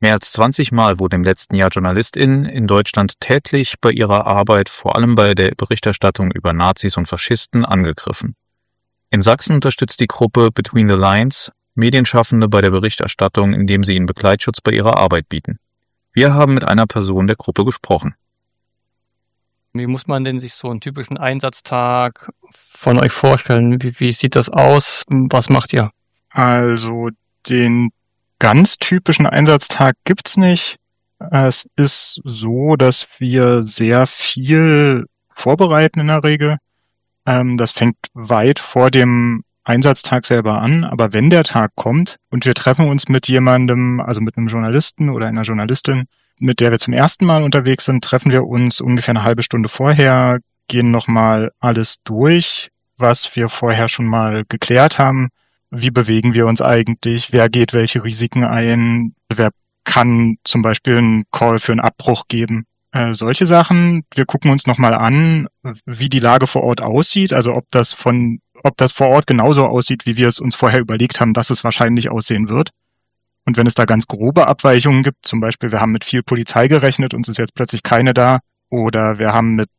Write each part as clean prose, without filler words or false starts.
Mehr als 20 Mal wurden im letzten Jahr JournalistInnen in Deutschland tätlich bei ihrer Arbeit, vor allem bei der Berichterstattung über Nazis und Faschisten, angegriffen. In Sachsen unterstützt die Gruppe Between the Lines Medienschaffende bei der Berichterstattung, indem sie ihnen Begleitschutz bei ihrer Arbeit bieten. Wir haben mit einer Person der Gruppe gesprochen. Wie muss man denn sich so einen typischen Einsatztag von euch vorstellen? Wie sieht das aus? Was macht ihr? Also den ganz typischen Einsatztag gibt's nicht. Es ist so, dass wir sehr viel vorbereiten in der Regel. Das fängt weit vor dem Einsatztag selber an, aber wenn der Tag kommt und wir treffen uns mit jemandem, also mit einem Journalisten oder einer Journalistin, mit der wir zum ersten Mal unterwegs sind, treffen wir uns ungefähr eine halbe Stunde vorher, gehen nochmal alles durch, was wir vorher schon mal geklärt haben. Wie bewegen wir uns eigentlich? Wer geht welche Risiken ein? Wer kann zum Beispiel einen Call für einen Abbruch geben? Solche Sachen. Wir gucken uns nochmal an, wie die Lage vor Ort aussieht, also ob das vor Ort genauso aussieht, wie wir es uns vorher überlegt haben, dass es wahrscheinlich aussehen wird. Und wenn es da ganz grobe Abweichungen gibt, zum Beispiel wir haben mit viel Polizei gerechnet, uns ist jetzt plötzlich keine da, oder wir haben mit,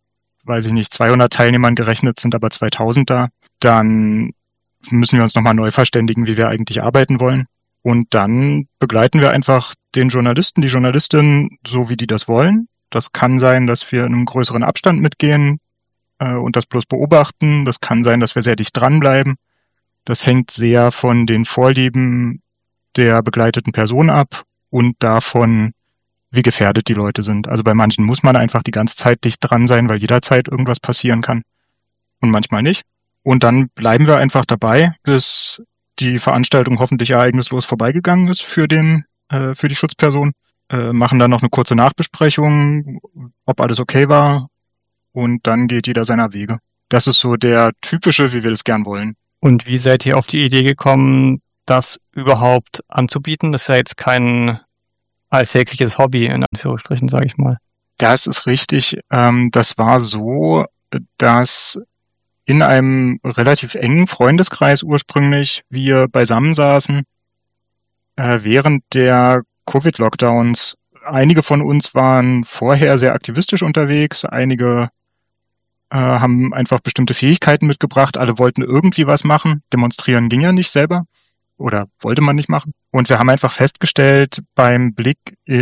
200 Teilnehmern gerechnet, sind aber 2000 da, dann müssen wir uns nochmal neu verständigen, wie wir eigentlich arbeiten wollen. Und dann begleiten wir einfach den Journalisten, die Journalistin, so wie die das wollen. Das kann sein, dass wir in einem größeren Abstand mitgehen und das bloß beobachten. Das kann sein, dass wir sehr dicht dranbleiben. Das hängt sehr von den Vorlieben der begleiteten Person ab und davon, wie gefährdet die Leute sind. Also bei manchen muss man einfach die ganze Zeit dicht dran sein, weil jederzeit irgendwas passieren kann und manchmal nicht. Und dann bleiben wir einfach dabei, bis die Veranstaltung hoffentlich ereignislos vorbeigegangen ist für die Schutzperson, machen dann noch eine kurze Nachbesprechung, ob alles okay war, und dann geht jeder seiner Wege. Das ist so der typische, wie wir das gern wollen. Und wie seid ihr auf die Idee gekommen, das überhaupt anzubieten? Das ist ja jetzt kein alltägliches Hobby, in Anführungsstrichen, sage ich mal. Das ist richtig. Das war so, dass in einem relativ engen Freundeskreis ursprünglich wir beisammensaßen während der Covid-Lockdowns. Einige von uns waren vorher sehr aktivistisch unterwegs, einige haben einfach bestimmte Fähigkeiten mitgebracht, alle wollten irgendwie was machen. Demonstrieren ging ja nicht selber oder wollte man nicht machen. Und wir haben einfach festgestellt beim Blick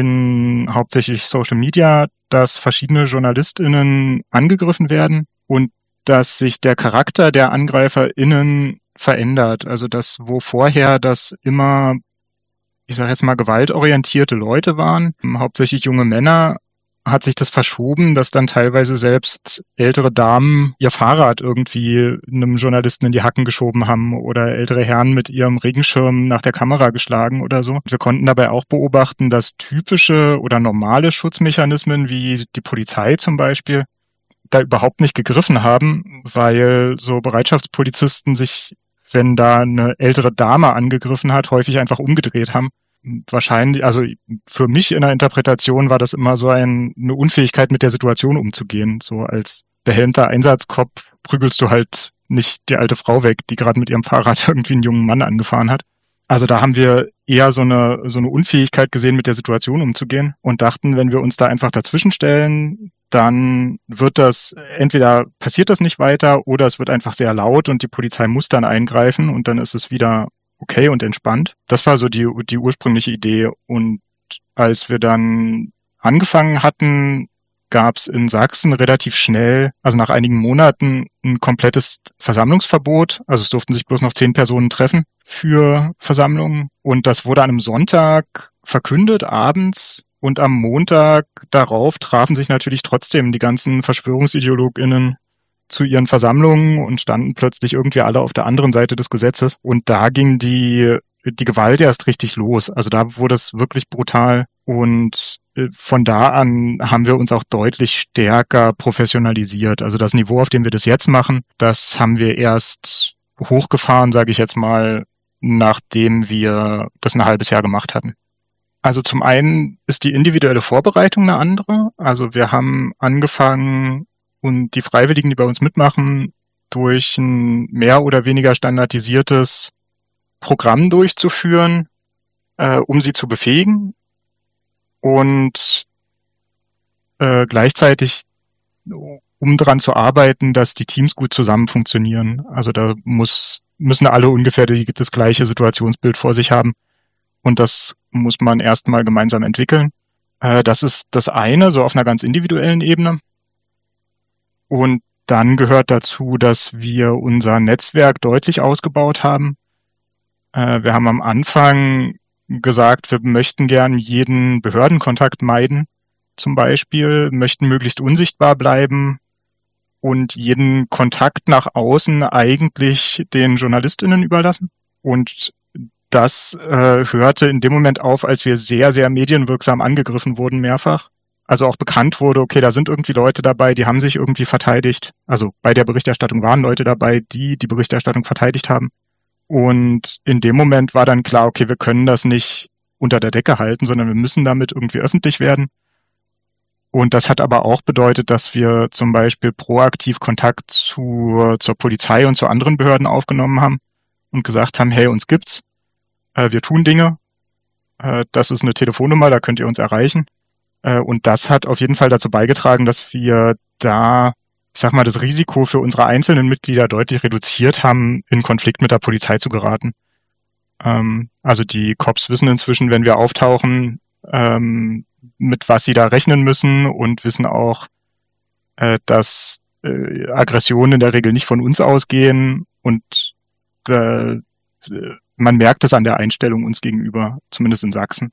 in hauptsächlich Social Media, dass verschiedene JournalistInnen angegriffen werden und dass sich der Charakter der AngreiferInnen verändert. Also dass, wo vorher das immer, ich sage jetzt mal, gewaltorientierte Leute waren, hauptsächlich junge Männer, hat sich das verschoben, dass dann teilweise selbst ältere Damen ihr Fahrrad irgendwie einem Journalisten in die Hacken geschoben haben oder ältere Herren mit ihrem Regenschirm nach der Kamera geschlagen oder so. Wir konnten dabei auch beobachten, dass typische oder normale Schutzmechanismen wie die Polizei zum Beispiel da überhaupt nicht gegriffen haben, weil so Bereitschaftspolizisten sich, wenn da eine ältere Dame angegriffen hat, häufig einfach umgedreht haben. Wahrscheinlich, also für mich in der Interpretation war das immer so eine Unfähigkeit, mit der Situation umzugehen. So als behelmter Einsatzkopf prügelst du halt nicht die alte Frau weg, die gerade mit ihrem Fahrrad irgendwie einen jungen Mann angefahren hat. Also da haben wir eher so eine Unfähigkeit gesehen, mit der Situation umzugehen und dachten, wenn wir uns da einfach dazwischen stellen, dann wird das, entweder passiert das nicht weiter oder es wird einfach sehr laut und die Polizei muss dann eingreifen und dann ist es wieder okay und entspannt. Das war so die ursprüngliche Idee. Und als wir dann angefangen hatten, gab es in Sachsen relativ schnell, also nach einigen Monaten, ein komplettes Versammlungsverbot. Also es durften sich bloß noch 10 Personen treffen für Versammlungen. Und das wurde an einem Sonntag verkündet, abends. Und am Montag darauf trafen sich natürlich trotzdem die ganzen VerschwörungsideologInnen zu ihren Versammlungen und standen plötzlich irgendwie alle auf der anderen Seite des Gesetzes. Und da ging die Gewalt erst richtig los. Also da wurde es wirklich brutal. Und von da an haben wir uns auch deutlich stärker professionalisiert. Also das Niveau, auf dem wir das jetzt machen, das haben wir erst hochgefahren, sage ich jetzt mal, nachdem wir das ein halbes Jahr gemacht hatten. Also zum einen ist die individuelle Vorbereitung eine andere. Also wir haben angefangen, und die Freiwilligen, die bei uns mitmachen, durch ein mehr oder weniger standardisiertes Programm durchzuführen, um sie zu befähigen. und gleichzeitig, um daran zu arbeiten, dass die Teams gut zusammen funktionieren. Also da müssen alle ungefähr das gleiche Situationsbild vor sich haben. Und das muss man erstmal gemeinsam entwickeln. Das ist das eine, so auf einer ganz individuellen Ebene. Und dann gehört dazu, dass wir unser Netzwerk deutlich ausgebaut haben. Wir haben am Anfang gesagt, wir möchten gern jeden Behördenkontakt meiden, zum Beispiel, möchten möglichst unsichtbar bleiben und jeden Kontakt nach außen eigentlich den JournalistInnen überlassen. Und das hörte in dem Moment auf, als wir sehr, sehr medienwirksam angegriffen wurden mehrfach. Also auch bekannt wurde, okay, da sind irgendwie Leute dabei, die haben sich irgendwie verteidigt. Also bei der Berichterstattung waren Leute dabei, die die Berichterstattung verteidigt haben. Und in dem Moment war dann klar, okay, wir können das nicht unter der Decke halten, sondern wir müssen damit irgendwie öffentlich werden. Und das hat aber auch bedeutet, dass wir zum Beispiel proaktiv Kontakt zur Polizei und zu anderen Behörden aufgenommen haben und gesagt haben, hey, uns gibt's. Wir tun Dinge. Das ist eine Telefonnummer, da könnt ihr uns erreichen. Und das hat auf jeden Fall dazu beigetragen, dass wir da, ich sag mal, das Risiko für unsere einzelnen Mitglieder deutlich reduziert haben, in Konflikt mit der Polizei zu geraten. Also die Cops wissen inzwischen, wenn wir auftauchen, mit was sie da rechnen müssen und wissen auch, dass Aggressionen in der Regel nicht von uns ausgehen und man merkt es an der Einstellung uns gegenüber, zumindest in Sachsen.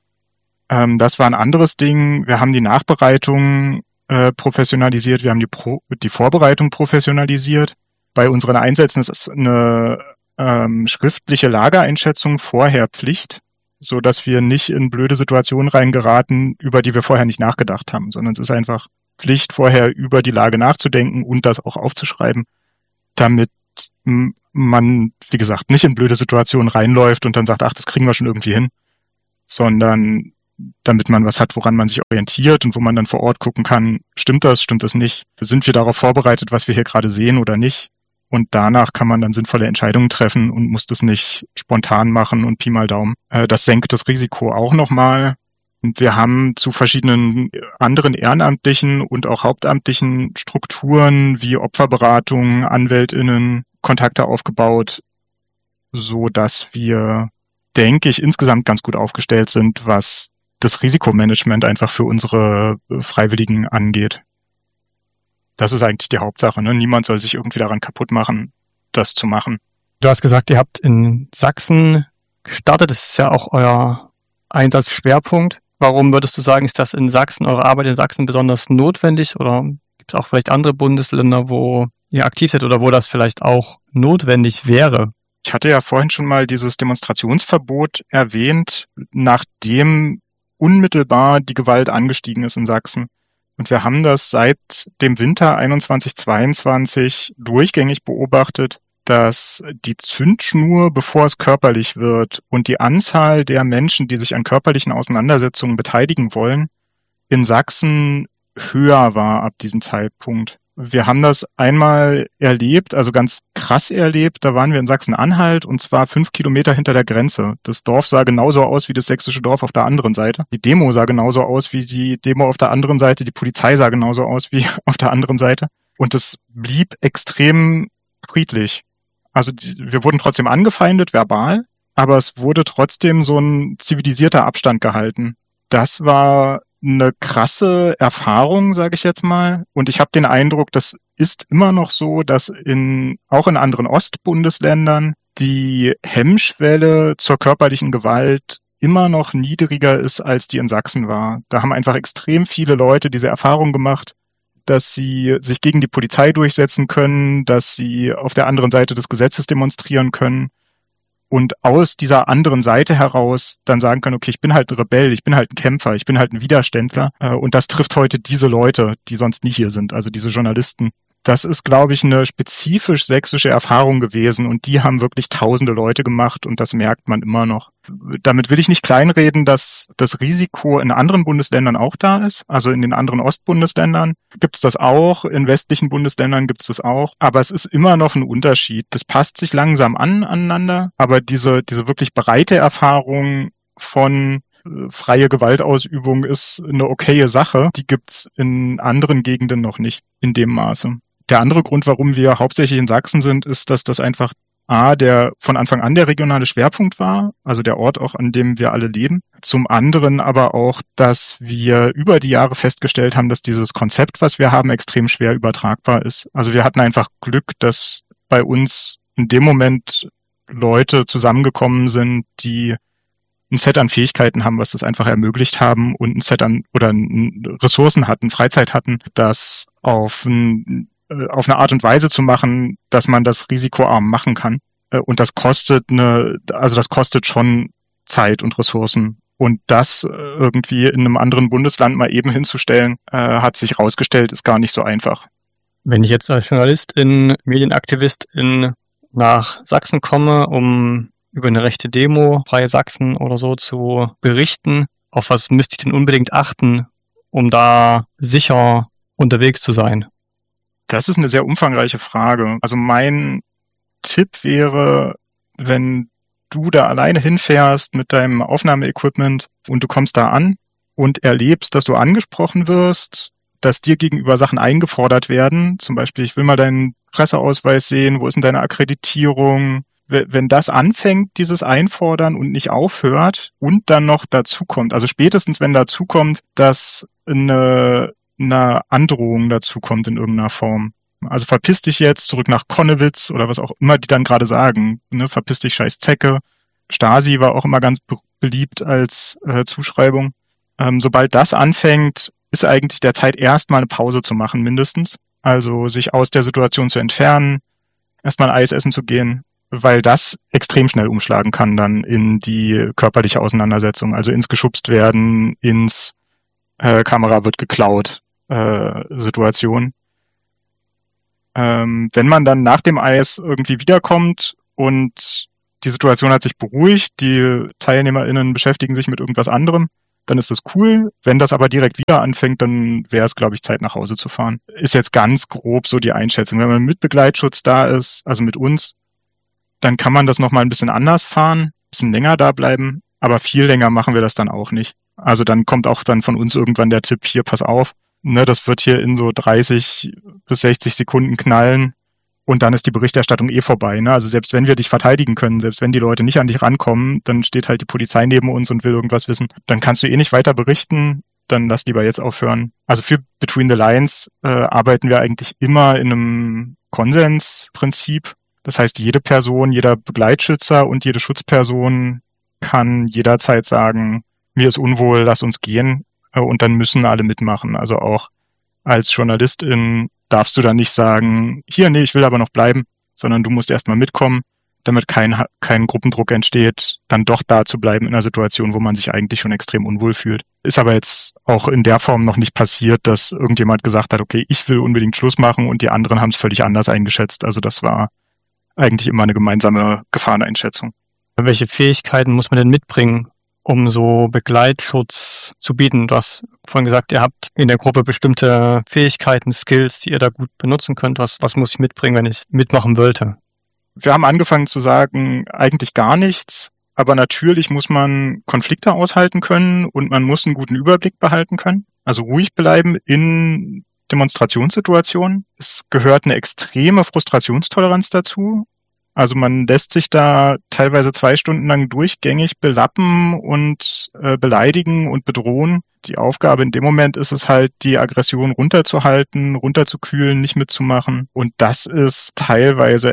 Das war ein anderes Ding. Wir haben die Nachbereitung professionalisiert, wir haben die Vorbereitung professionalisiert. Bei unseren Einsätzen ist eine schriftliche Lageeinschätzung vorher Pflicht, so dass wir nicht in blöde Situationen reingeraten, über die wir vorher nicht nachgedacht haben, sondern es ist einfach Pflicht, vorher über die Lage nachzudenken und das auch aufzuschreiben, damit man, wie gesagt, nicht in blöde Situationen reinläuft und dann sagt, ach, das kriegen wir schon irgendwie hin, sondern damit man was hat, woran man sich orientiert und wo man dann vor Ort gucken kann, stimmt das nicht? Sind wir darauf vorbereitet, was wir hier gerade sehen oder nicht? Und danach kann man dann sinnvolle Entscheidungen treffen und muss das nicht spontan machen und Pi mal Daumen. Das senkt das Risiko auch nochmal. Und wir haben zu verschiedenen anderen ehrenamtlichen und auch hauptamtlichen Strukturen wie Opferberatung, AnwältInnen Kontakte aufgebaut, so dass wir, denke ich, insgesamt ganz gut aufgestellt sind, was das Risikomanagement einfach für unsere Freiwilligen angeht. Das ist eigentlich die Hauptsache, ne? Niemand soll sich irgendwie daran kaputt machen, das zu machen. Du hast gesagt, ihr habt in Sachsen gestartet. Das ist ja auch euer Einsatzschwerpunkt. Warum würdest du sagen, ist das in Sachsen, eure Arbeit in Sachsen besonders notwendig? Oder gibt es auch vielleicht andere Bundesländer, wo ihr aktiv seid oder wo das vielleicht auch notwendig wäre? Ich hatte ja vorhin schon mal dieses Demonstrationsverbot erwähnt, nachdem unmittelbar die Gewalt angestiegen ist in Sachsen. Und wir haben das seit dem Winter 21/22 durchgängig beobachtet, dass die Zündschnur, bevor es körperlich wird, und die Anzahl der Menschen, die sich an körperlichen Auseinandersetzungen beteiligen wollen, in Sachsen höher war ab diesem Zeitpunkt. Wir haben das einmal erlebt, also ganz krass erlebt. Da waren wir in Sachsen-Anhalt und zwar 5 Kilometer hinter der Grenze. Das Dorf sah genauso aus wie das sächsische Dorf auf der anderen Seite. Die Demo sah genauso aus wie die Demo auf der anderen Seite. Die Polizei sah genauso aus wie auf der anderen Seite. Und es blieb extrem friedlich. Also wir wurden trotzdem angefeindet, verbal, aber es wurde trotzdem so ein zivilisierter Abstand gehalten. Das war eine krasse Erfahrung, sage ich jetzt mal. Und ich habe den Eindruck, das ist immer noch so, dass auch in anderen Ostbundesländern die Hemmschwelle zur körperlichen Gewalt immer noch niedriger ist, als die in Sachsen war. Da haben einfach extrem viele Leute diese Erfahrung gemacht, dass sie sich gegen die Polizei durchsetzen können, dass sie auf der anderen Seite des Gesetzes demonstrieren können und aus dieser anderen Seite heraus dann sagen können, okay, ich bin halt ein Rebell, ich bin halt ein Kämpfer, ich bin halt ein Widerständler. Und das trifft heute diese Leute, die sonst nie hier sind, also diese Journalisten. Das ist, glaube ich, eine spezifisch sächsische Erfahrung gewesen und die haben wirklich tausende Leute gemacht und das merkt man immer noch. Damit will ich nicht kleinreden, dass das Risiko in anderen Bundesländern auch da ist. Also in den anderen Ostbundesländern gibt es das auch, in westlichen Bundesländern gibt es das auch. Aber es ist immer noch ein Unterschied. Das passt sich langsam aneinander, aber diese wirklich breite Erfahrung von freie Gewaltausübung ist eine okaye Sache. Die gibt's in anderen Gegenden noch nicht in dem Maße. Der andere Grund, warum wir hauptsächlich in Sachsen sind, ist, dass das einfach der von Anfang an der regionale Schwerpunkt war, also der Ort auch, an dem wir alle leben. Zum anderen aber auch, dass wir über die Jahre festgestellt haben, dass dieses Konzept, was wir haben, extrem schwer übertragbar ist. Also wir hatten einfach Glück, dass bei uns in dem Moment Leute zusammengekommen sind, die ein Set an Fähigkeiten haben, was das einfach ermöglicht haben und ein Set an oder Ressourcen hatten, Freizeit hatten, das auf eine Art und Weise zu machen, dass man das risikoarm machen kann. Und das kostet schon Zeit und Ressourcen. Und das irgendwie in einem anderen Bundesland mal eben hinzustellen, hat sich rausgestellt, ist gar nicht so einfach. Wenn ich jetzt als Journalistin, Medienaktivistin nach Sachsen komme, um über eine rechte Demo, Freie Sachsen oder so zu berichten, auf was müsste ich denn unbedingt achten, um da sicher unterwegs zu sein? Das ist eine sehr umfangreiche Frage. Also mein Tipp wäre, wenn du da alleine hinfährst mit deinem Aufnahmeequipment und du kommst da an und erlebst, dass du angesprochen wirst, dass dir gegenüber Sachen eingefordert werden, zum Beispiel, ich will mal deinen Presseausweis sehen, wo ist denn deine Akkreditierung? Wenn das anfängt, dieses Einfordern und nicht aufhört und dann noch dazukommt, also spätestens wenn dazukommt, dass eine Androhung dazukommt in irgendeiner Form. Also verpiss dich jetzt, zurück nach Konnewitz oder was auch immer die dann gerade sagen. Ne? Verpiss dich, scheiß Zecke. Stasi war auch immer ganz beliebt als Zuschreibung. Sobald das anfängt, ist eigentlich der Zeit, erstmal eine Pause zu machen, mindestens. Also sich aus der Situation zu entfernen, erstmal Eis essen zu gehen, weil das extrem schnell umschlagen kann dann in die körperliche Auseinandersetzung, also ins geschubst werden, ins Kamera wird geklaut Situation. Wenn man dann nach dem Eis irgendwie wiederkommt und die Situation hat sich beruhigt, die TeilnehmerInnen beschäftigen sich mit irgendwas anderem, dann ist das cool. Wenn das aber direkt wieder anfängt, dann wäre es, glaube ich, Zeit nach Hause zu fahren. Ist jetzt ganz grob so die Einschätzung. Wenn man mit Begleitschutz da ist, also mit uns, dann kann man das nochmal ein bisschen anders fahren, ein bisschen länger da bleiben, aber viel länger machen wir das dann auch nicht. Also dann kommt auch dann von uns irgendwann der Tipp, hier, pass auf, ne, das wird hier in so 30 bis 60 Sekunden knallen und dann ist die Berichterstattung vorbei. Ne? Also selbst wenn wir dich verteidigen können, selbst wenn die Leute nicht an dich rankommen, dann steht halt die Polizei neben uns und will irgendwas wissen. Dann kannst du nicht weiter berichten, dann lass lieber jetzt aufhören. Also für Between the Lines arbeiten wir eigentlich immer in einem Konsensprinzip. Das heißt, jede Person, jeder Begleitschützer und jede Schutzperson kann jederzeit sagen, mir ist unwohl, lass uns gehen, und dann müssen alle mitmachen. Also auch als Journalistin darfst du dann nicht sagen, hier, nee, ich will aber noch bleiben, sondern du musst erstmal mitkommen, damit kein Gruppendruck entsteht, dann doch da zu bleiben in einer Situation, wo man sich eigentlich schon extrem unwohl fühlt. Ist aber jetzt auch in der Form noch nicht passiert, dass irgendjemand gesagt hat, okay, ich will unbedingt Schluss machen und die anderen haben es völlig anders eingeschätzt. Also das war eigentlich immer eine gemeinsame Gefahreneinschätzung. Welche Fähigkeiten muss man denn mitbringen, um so Begleitschutz zu bieten? Du hast vorhin gesagt, ihr habt in der Gruppe bestimmte Fähigkeiten, Skills, die ihr da gut benutzen könnt. Was muss ich mitbringen, wenn ich mitmachen wollte? Wir haben angefangen zu sagen, eigentlich gar nichts, aber natürlich muss man Konflikte aushalten können und man muss einen guten Überblick behalten können. Also ruhig bleiben in Demonstrationssituationen. Es gehört eine extreme Frustrationstoleranz dazu. Also man lässt sich da teilweise 2 Stunden lang durchgängig belappen und beleidigen und bedrohen. Die Aufgabe in dem Moment ist es halt, die Aggression runterzuhalten, runterzukühlen, nicht mitzumachen. Und das ist teilweise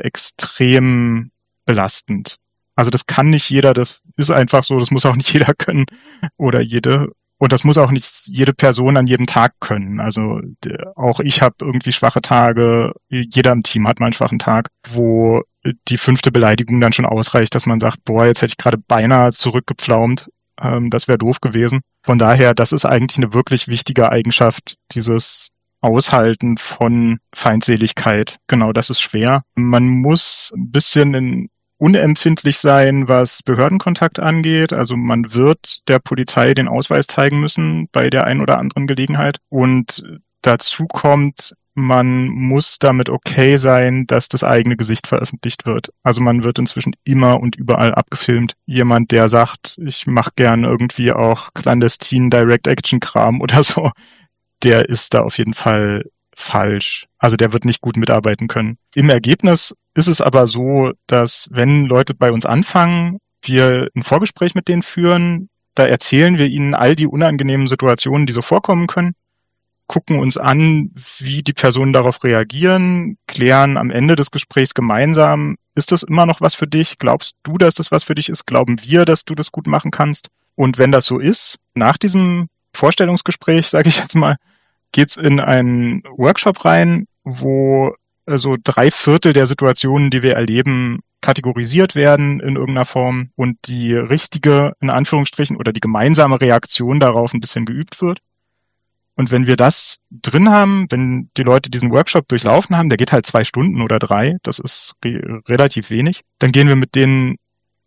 extrem belastend. Also das kann nicht jeder, das ist einfach so, das muss auch nicht jeder können oder jede. Und das muss auch nicht jede Person an jedem Tag können. Also auch ich habe irgendwie schwache Tage, jeder im Team hat mal einen schwachen Tag, wo die 5. Beleidigung dann schon ausreicht, dass man sagt, boah, jetzt hätte ich gerade beinahe zurückgepflaumt, das wäre doof gewesen. Von daher, das ist eigentlich eine wirklich wichtige Eigenschaft, dieses Aushalten von Feindseligkeit. Genau, das ist schwer. Man muss ein bisschen unempfindlich sein, was Behördenkontakt angeht. Also man wird der Polizei den Ausweis zeigen müssen bei der einen oder anderen Gelegenheit. Und dazu kommt, man muss damit okay sein, dass das eigene Gesicht veröffentlicht wird. Also man wird inzwischen immer und überall abgefilmt. Jemand, der sagt, ich mache gern irgendwie auch clandestin Direct-Action-Kram oder so, der ist da auf jeden Fall falsch. Also der wird nicht gut mitarbeiten können. Im Ergebnis ist es aber so, dass wenn Leute bei uns anfangen, wir ein Vorgespräch mit denen führen, da erzählen wir ihnen all die unangenehmen Situationen, die so vorkommen können, gucken uns an, wie die Personen darauf reagieren, klären am Ende des Gesprächs gemeinsam, ist das immer noch was für dich? Glaubst du, dass das was für dich ist? Glauben wir, dass du das gut machen kannst? Und wenn das so ist, nach diesem Vorstellungsgespräch, sage ich jetzt mal, geht's in einen Workshop rein, wo so 3/4 der Situationen, die wir erleben, kategorisiert werden in irgendeiner Form und die richtige, in Anführungsstrichen, oder die gemeinsame Reaktion darauf ein bisschen geübt wird. Und wenn wir das drin haben, wenn die Leute diesen Workshop durchlaufen haben, der geht halt 2 Stunden oder 3, das ist relativ wenig, dann gehen wir mit denen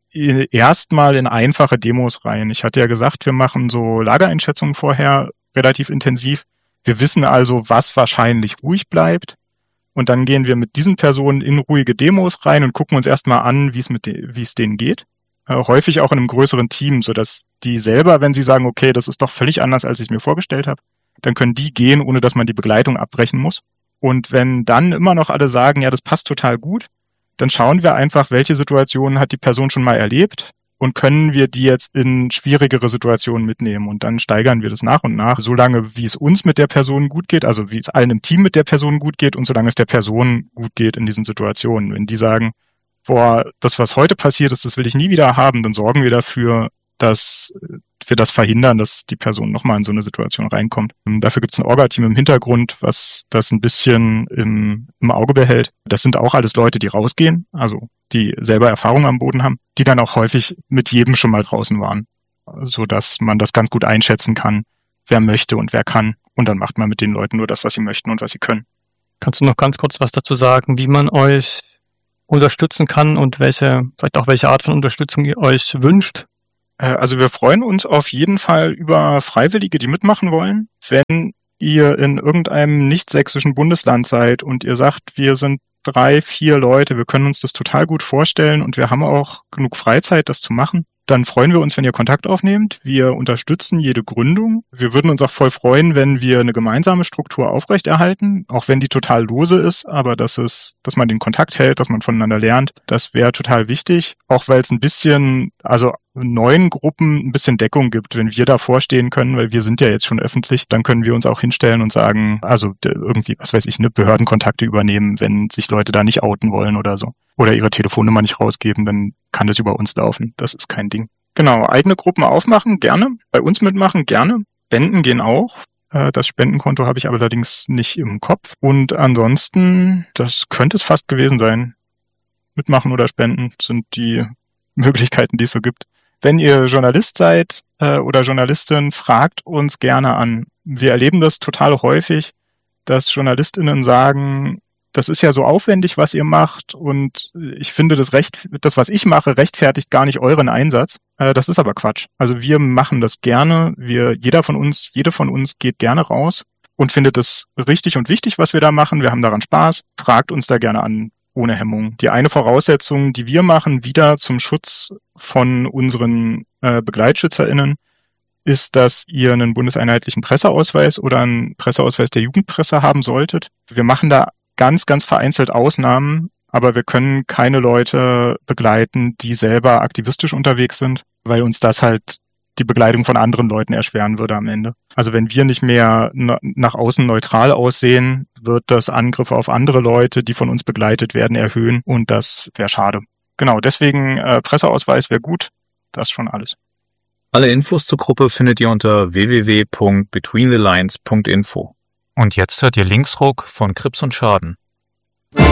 erstmal in einfache Demos rein. Ich hatte ja gesagt, wir machen so Lagereinschätzungen vorher relativ intensiv. Wir wissen also, was wahrscheinlich ruhig bleibt. Und dann gehen wir mit diesen Personen in ruhige Demos rein und gucken uns erstmal an, wie es denen geht. Häufig auch in einem größeren Team, sodass die selber, wenn sie sagen, okay, das ist doch völlig anders, als ich mir vorgestellt habe, dann können die gehen, ohne dass man die Begleitung abbrechen muss. Und wenn dann immer noch alle sagen, ja, das passt total gut, dann schauen wir einfach, welche Situationen hat die Person schon mal erlebt und können wir die jetzt in schwierigere Situationen mitnehmen. Und dann steigern wir das nach und nach, solange wie es uns mit der Person gut geht, also wie es allen im Team mit der Person gut geht und solange es der Person gut geht in diesen Situationen. Wenn die sagen, boah, das, was heute passiert ist, das will ich nie wieder haben, dann sorgen wir dafür, dass wir das verhindern, dass die Person nochmal in so eine Situation reinkommt. Dafür gibt es ein Orga-Team im Hintergrund, was das ein bisschen im Auge behält. Das sind auch alles Leute, die rausgehen, also die selber Erfahrung am Boden haben, die dann auch häufig mit jedem schon mal draußen waren, so dass man das ganz gut einschätzen kann, wer möchte und wer kann. Und dann macht man mit den Leuten nur das, was sie möchten und was sie können. Kannst du noch ganz kurz was dazu sagen, wie man euch unterstützen kann und vielleicht auch welche Art von Unterstützung ihr euch wünscht? Also wir freuen uns auf jeden Fall über Freiwillige, die mitmachen wollen. Wenn ihr in irgendeinem nicht-sächsischen Bundesland seid und ihr sagt, wir sind 3, 4 Leute, wir können uns das total gut vorstellen und wir haben auch genug Freizeit, das zu machen, dann freuen wir uns, wenn ihr Kontakt aufnehmt. Wir unterstützen jede Gründung. Wir würden uns auch voll freuen, wenn wir eine gemeinsame Struktur aufrechterhalten, auch wenn die total lose ist, aber dass man den Kontakt hält, dass man voneinander lernt, das wäre total wichtig. Auch weil es ein bisschen, also neuen Gruppen ein bisschen Deckung gibt, wenn wir davor stehen können, weil wir sind ja jetzt schon öffentlich, dann können wir uns auch hinstellen und sagen, also irgendwie, was weiß ich, Behördenkontakte übernehmen, wenn sich Leute da nicht outen wollen oder so. Oder ihre Telefonnummer nicht rausgeben, dann kann das über uns laufen. Das ist kein Ding. Genau, eigene Gruppen aufmachen, gerne. Bei uns mitmachen, gerne. Spenden gehen auch. Das Spendenkonto habe ich allerdings nicht im Kopf. Und ansonsten, das könnte es fast gewesen sein. Mitmachen oder spenden sind die Möglichkeiten, die es so gibt. Wenn ihr Journalist seid oder Journalistin, fragt uns gerne an. Wir erleben das total häufig, dass JournalistInnen sagen, das ist ja so aufwendig, was ihr macht und ich finde, das, was ich mache, rechtfertigt gar nicht euren Einsatz. Das ist aber Quatsch. Also wir machen das gerne. Jede von uns geht gerne raus und findet es richtig und wichtig, was wir da machen. Wir haben daran Spaß. Fragt uns da gerne an, ohne Hemmung. Die eine Voraussetzung, die wir machen, wieder zum Schutz von unseren BegleitschützerInnen, ist, dass ihr einen bundeseinheitlichen Presseausweis oder einen Presseausweis der Jugendpresse haben solltet. Wir machen da ganz, ganz vereinzelt Ausnahmen, aber wir können keine Leute begleiten, die selber aktivistisch unterwegs sind, weil uns das halt die Begleitung von anderen Leuten erschweren würde am Ende. Also wenn wir nicht mehr nach außen neutral aussehen, wird das Angriffe auf andere Leute, die von uns begleitet werden, erhöhen und das wäre schade. Genau, deswegen Presseausweis wäre gut, das ist schon alles. Alle Infos zur Gruppe findet ihr unter www.betweenthelines.info. Und jetzt hört ihr Linksruck von Krips und Schaden.